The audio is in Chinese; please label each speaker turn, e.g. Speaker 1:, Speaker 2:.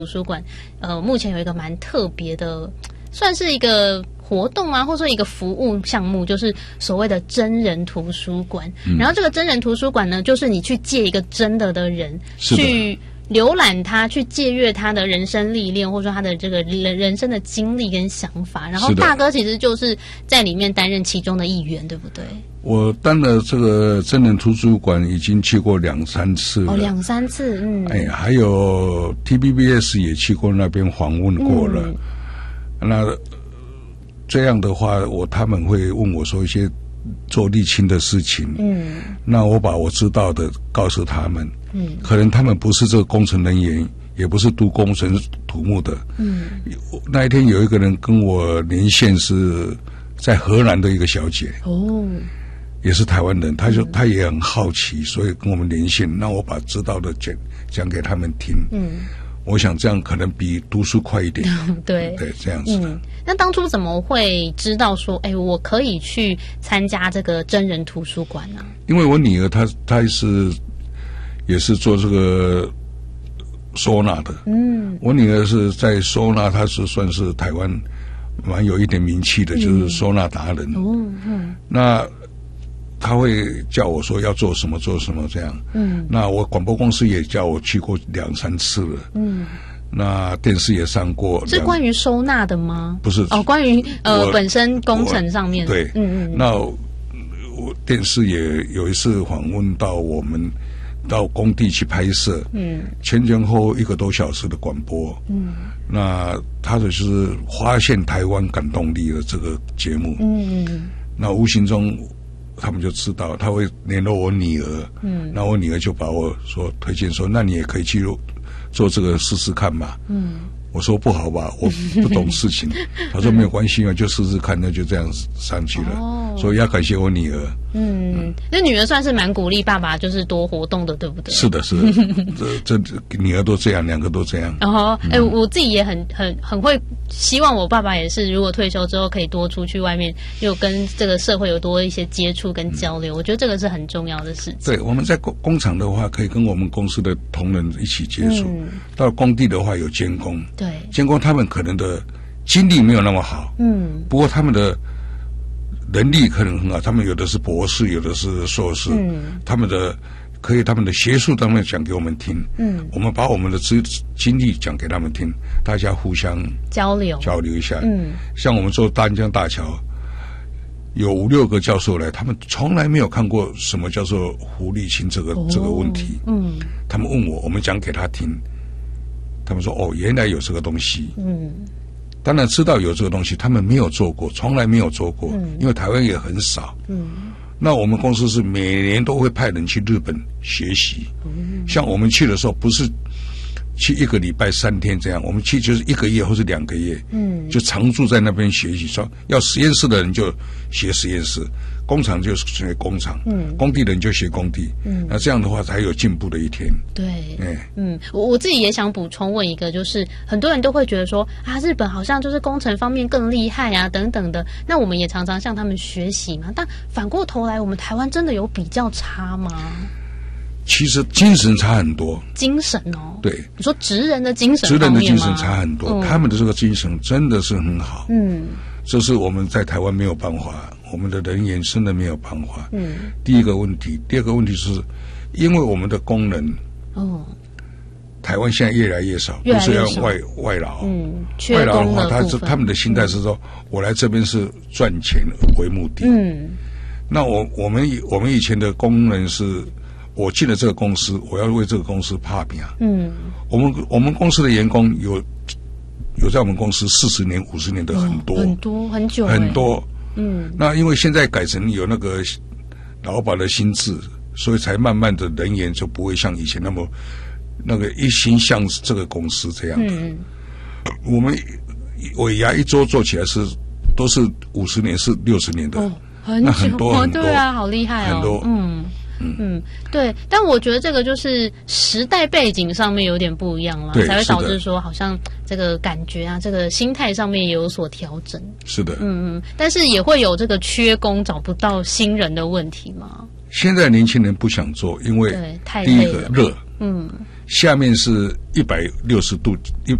Speaker 1: 图书馆目前有一个蛮特别的，算是一个活动啊，或者说一个服务项目，就是所谓的真人图书馆。然后这个真人图书馆呢，就是你去借一个真的人去浏览他，去借阅他的人生历练，或者说他的这个人生的经历跟想法。然后大哥其实就是在里面担任其中的一员，对不对？
Speaker 2: 我担了这个真人图书馆已经去过2-3次了。
Speaker 1: 2-3次，
Speaker 2: 还有 TVBS 也去过那边访问过了。那这样的话，他们会问我说一些做沥青的事情，那我把我知道的告诉他们，可能他们不是这个工程人员，也不是读工程土木的，那一天有一个人跟我连线，是在荷兰的一个小姐，也是台湾人，他也很好奇，所以跟我们连线，那我把知道的讲给他们听，我想这样可能比读书快一点。对，这样子的。
Speaker 1: 那当初怎么会知道说，我可以去参加这个真人图书馆呢？
Speaker 2: 因为我女儿她也是做这个收纳的。我女儿是在收纳，她是算是台湾蛮有一点名气的，就是收纳达人。那他会叫我说要做什么这样。那我广播公司也叫我去过2-3次了。那电视也上过。
Speaker 1: 是关于收纳的吗？
Speaker 2: 不是。
Speaker 1: 关于本身工程上面。
Speaker 2: 对。那我电视也有一次访问到我们到工地去拍摄。前后1个多小时的广播。那他的就是发现台湾感动力的这个节目。那无形中他们就知道，他会联络我女儿，那我女儿就把我说推荐说，那你也可以去做这个试试看嘛。我说不好吧，我不懂事情。他说没有关系嘛，就试试看，那就这样上去了。所以要感谢我女儿。
Speaker 1: 那女儿算是蛮鼓励爸爸就是多活动的，对不对？
Speaker 2: 是的，是的。这女儿都这样，2个都这样。
Speaker 1: 我自己也很会希望我爸爸也是，如果退休之后可以多出去外面，又跟这个社会有多一些接触跟交流。我觉得这个是很重要的事情。
Speaker 2: 对，我们在工厂的话，可以跟我们公司的同仁一起接触。到工地的话，有监工。对，监工他们可能的经历没有那么好。不过他们的能力可能很好，他们有的是博士，有的是硕士。他们的学术当面讲给我们听。我们把我们的经历讲给他们听，大家互相交流一下。像我们做淡江大桥，有5-6个教授来，他们从来没有看过什么叫做湖沥青这个问题。他们问我们讲给他听，他们说原来有这个东西。当然知道有这个东西，他们没有做过，从来没有做过，因为台湾也很少。那我们公司是每年都会派人去日本学习。像我们去的时候，不是去1个礼拜3天这样，我们去就是1个月或是2个月。就常住在那边学习，说要实验室的人就学实验室，工厂就学工厂，工地的人就学工地。那这样的话才有进步的一天。对。
Speaker 1: 我自己也想补充问一个，就是很多人都会觉得说日本好像就是工程方面更厉害啊等等的，那我们也常常向他们学习嘛，但反过头来我们台湾真的有比较差吗？
Speaker 2: 其实精神差很多。
Speaker 1: 精神对，你说职人的精神
Speaker 2: 职人的精神差很多。他们的这个精神真的是很好。这是我们在台湾没有办法，我们的人员真的没有办法。第一个问题。第二个问题是因为我们的工人台湾现在越来越少，都是要外劳。外劳的话，他们的心态是说，我来这边是赚钱为目的。那我们以前的工人是，我进了这个公司，我要为这个公司打拼。我们公司的员工有在我们公司40年、50年的很多很久很多。那因为现在改成有那个劳保的薪资，所以才慢慢的人员就不会像以前那个一心向这个公司这样的。我们尾牙一桌做起来都是50年、60年的。那很多很多。
Speaker 1: 对啊，好厉害哦。很多。对，但我觉得这个就是时代背景上面有点不一样了，才会导致说好像这个感觉啊，这个心态上面也有所调整。
Speaker 2: 是的。
Speaker 1: 但是也会有这个缺工找不到新人的问题吗？
Speaker 2: 现在年轻人不想做，因为第一个热。 下面是160度